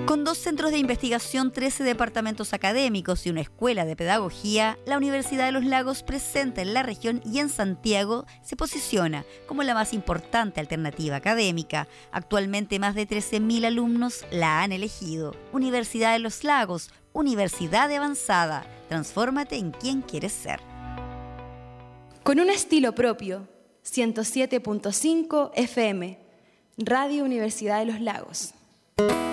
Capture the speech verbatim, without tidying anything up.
Con dos centros de investigación, trece departamentos académicos y una escuela de pedagogía, la Universidad de los Lagos, presente en la región y en Santiago, se posiciona como la más importante alternativa académica. Actualmente más de trece mil alumnos la han elegido. Universidad de los Lagos, universidad de avanzada. Transfórmate en quien quieres ser. Con un estilo propio, ciento siete punto cinco F M, Radio Universidad de los Lagos.